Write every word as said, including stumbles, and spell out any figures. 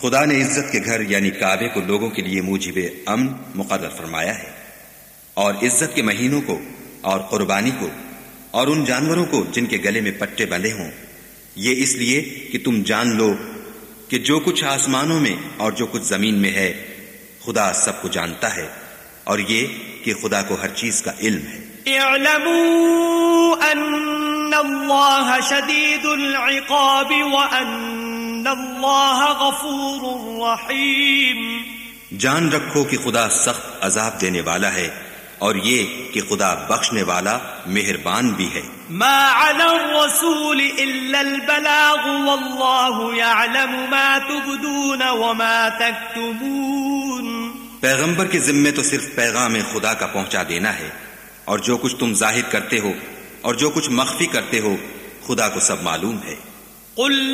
खुदा ने इज्जत के घर यानी काबे को लोगों के लिए मूजिबे अमन मुकर्रर फरमाया है, और इज्जत के महीनों को और कुर्बानी को और उन जानवरों को जिनके गले में पट्टे बंधे हों, ये इसलिए कि तुम जान लो कि जो कुछ आसमानों में और जो कुछ जमीन में है खुदा सबको जानता है, और ये कि खुदा को हर चीज का इल्म है। इअलमू अन्नल्लाह शदीदुल इक़ाब व अन्नल्लाह गफूरुर रहीम। जान रखो कि खुदा सख्त अजाब देने वाला है, और ये कि खुदा बख्शने वाला मेहरबान भी है। मा अला रसूल इल्लल बलाग वल्लाहु यअलमु मा तुबदून व मा तक्तुमून। पैगंबर के जिम्मे तो सिर्फ पैगाम खुदा का पहुंचा देना है, और जो कुछ तुम जाहिर करते हो और जो कुछ मख्फी करते हो खुदा को सब मालूम है।